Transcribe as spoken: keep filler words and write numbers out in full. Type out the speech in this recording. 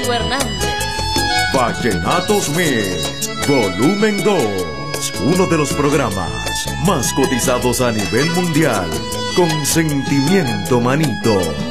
Rodrigo Hernández. Vallenatos Mix, volumen dos, uno de los programas más cotizados a nivel mundial, con Sentimiento Manito.